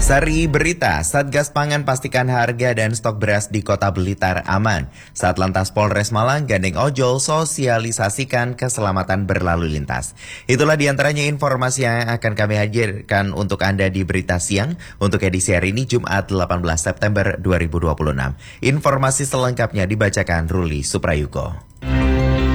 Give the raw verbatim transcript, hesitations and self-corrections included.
Sari berita, Satgas Pangan pastikan harga dan stok beras di Kota Blitar aman. Satlantas Polres Malang gandeng ojol sosialisasikan keselamatan berlalu lintas. Itulah diantaranya informasi yang akan kami hadirkan untuk Anda di Berita Siang untuk edisi hari ini Jumat delapan belas September dua ribu dua puluh enam. Informasi selengkapnya dibacakan Ruli Suprayuko.